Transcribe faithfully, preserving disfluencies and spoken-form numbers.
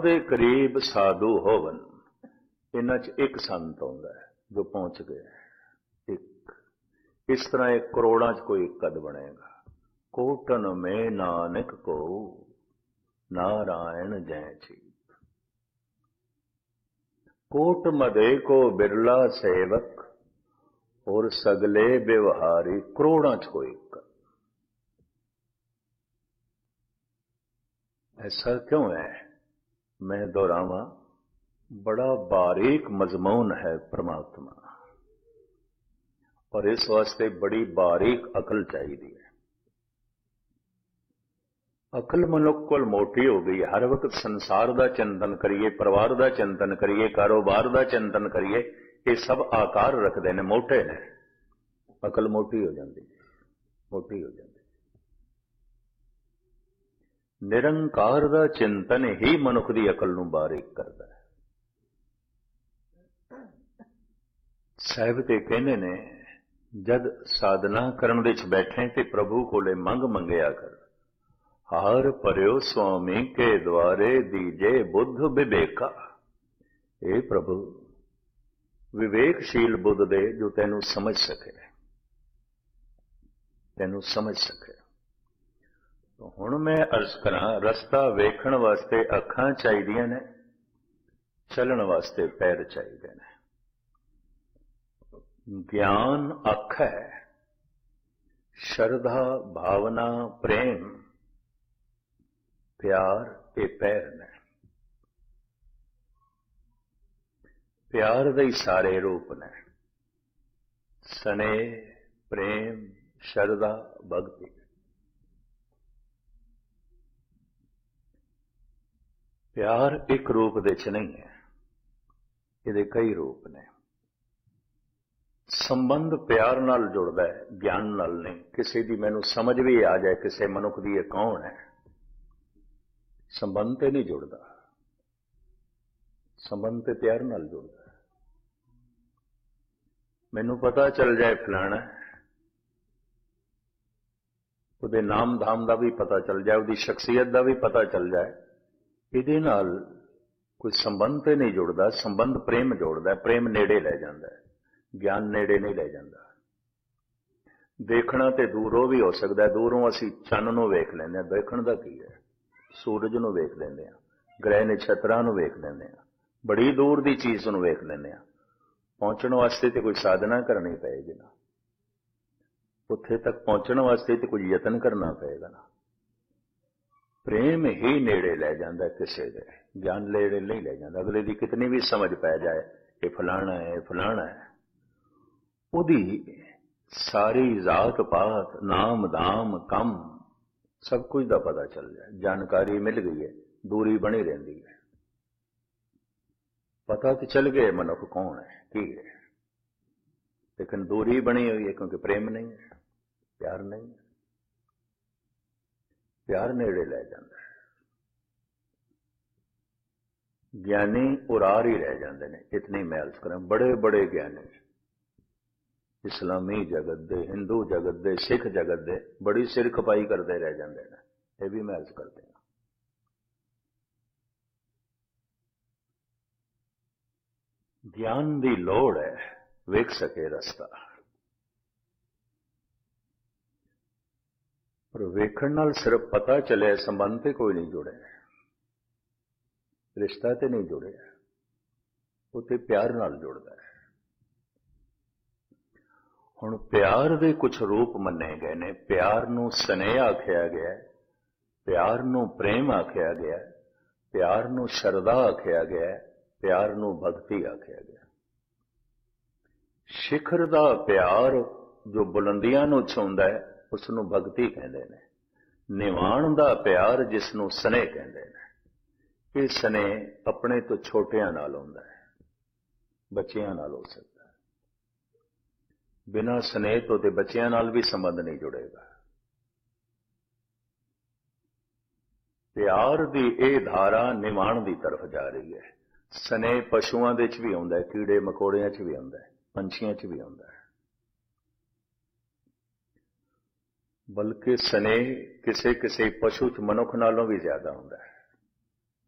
ਦੇ ਕਰੀਬ ਸਾਧੂ ਹੋਵਨ, ਇਹਨਾਂ 'ਚ ਇੱਕ ਸੰਤ ਆਉਂਦਾ ਹੈ ਜੋ ਪਹੁੰਚ ਗਿਆ। ਇੱਕ ਇਸ ਤਰ੍ਹਾਂ ਇਹ ਕਰੋੜਾਂ 'ਚ ਕੋਈ ਇੱਕ ਕਦ ਬਣੇਗਾ। ਕੋਟਨ ਮੇ ਨਾਨਕ ਕੋ ਨਾਰਾਇਣ ਜੈ ਚੀਤ, ਕੋਟ ਮਦੇ ਕੋ ਬਿਰਲਾ ਸੇਵਕ और सगले व्यवहारी, करोड़ों च कोई एक। ऐसा क्यों है? मैं दोहरावा, बड़ा बारीक मजमून है परमात्मा, और इस वास्ते बड़ी बारीक अकल चाहिए है। अकल मनुख कोल मोटी हो गई। हर वक्त संसार का चिंतन करिए, परिवार का चिंतन करिए, कारोबार का चिंतन करिए, ये सब आकार रखते हैं, मोटे ने। अकल मोटी हो जाती, मोटी हो जाती। निरंकार का चिंतन ही मनुख की अकल नूं बारीक करता है। साहिब ते कहने ने, जद साधना करन विच बैठे ते प्रभु कोले मंग मंगया कर, हार परयो स्वामी के द्वारे दीजे बुद्ध विवेका। ए प्रभु, विवेकशील बुद्ध दे जो तैनू समझ सके, तैनू समझ सके। तो हुण मैं अर्ज करा, रस्ता वेखण वास्ते अखां चाहिदियां ने, चलण वास्ते पैर चाहिदे ने। ज्ञान अख है, श्रद्धा भावना प्रेम प्यार ये पैर ने। प्यार दे सारे रूप ने, स्नेह प्रेम श्रद्धा भक्ति। प्यार एक रूप दे च नहीं है, ये कई रूप ने। संबंध प्यार नाल जुड़दा है, ज्ञान नाल नहीं। किसी दी मैनू समझ भी आ जाए किसी मनुख दी ये कौन है, संबंध ते नहीं जुड़दा। संबंध ते प्यार नाल जुड़दा। मैनू पता चल जाए फलाना, उहदे नाम धाम का भी पता चल जाए, उहदी शख्सियत का भी पता चल जाए, इहदे नाल कोई संबंध ते नहीं जुड़दा। संबंध प्रेम जोड़दा है, प्रेम नेड़े लै जांदा है, ज्ञान नेड़े नहीं लै जांदा। देखना ते दूरों भी हो सकता है, दूरों असीं चंन नूं वेख लैंदे हां, देखण दा की है, सूरज नूं वेख लैंदे हां, ग्रह नक्षत्रां नूं वेख लैंदे हां, बड़ी दूर दी चीज़ नूं वेख लैंदे हां। पहुंचने वास्ते तो कोई साधना करनी पएगी ना, उत्थे तक पहुंचने वास्ते तो कोई यतन करना पएगा ना। प्रेम ही नेड़े लै जांदा किसे दे, ज्ञान नेड़े नहीं लै जांदा। अगले दी कितनी भी समझ पै जाए ये फलाना है, ये फलाना है, उहदी सारी जात पात नाम दाम कम सब कुछ का पता चल जाए, जानकारी मिल गई है, दूरी बनी रही है। पता तो चल गया मनुख कौन है की है, लेकिन दूरी बनी हुई है क्योंकि प्रेम नहीं है, प्यार नहीं है। प्यार नेड़े लै जाता है। ज्ञानी उरार ही रह जाते हैं। इतनी मैं अर्ज करा, बड़े बड़े ज्ञानी इस्लामी जगत दे, हिंदू जगत दे, सिख जगत दे बड़ी सिर खपाई करते रह जाते हैं। ये भी मैं अर्ज करते हैं। ज्ञान की लोड़ है, वेख सके रास्ता, पर वेखण नाल सिर्फ पता चले, संबंध ते कोई नहीं जुड़े, रिश्ता ते नहीं जुड़े, उत्ते प्यार नाल जुड़दा है। हुण प्यार दे कुछ रूप मन्ने गए ने। प्यार नूं स्नेह आख्या गया, प्यार नूं प्रेम आख्या गया, प्यार नूं श्रद्धा आख्या गया, प्यार नूं भक्ति आख्या गया। शिखर दा प्यार जो बुलंदियां नूं छूंदा है उसनूं भक्ति कहंदे ने। निवाण दा प्यार जिसनूं स्नेह कहंदे ने। ये स्नेह अपने तो छोटियां नाल हुंदा है, बच्चियां नाल हो सकदा है। बिना स्नेह तो ते बच्चियां नाल भी संबंध नहीं जुड़ेगा। प्यार दी ये धारा निवाण दी तरफ जा रही है। स्नेह पशुआं दे च भी हुंदा है, कीड़े मकोड़ियां च भी हुंदा है, पंछियां च भी हुंदा है। बल्कि स्नेह किसी किसी पशु च मनुख नालों भी ज्यादा हुंदा है।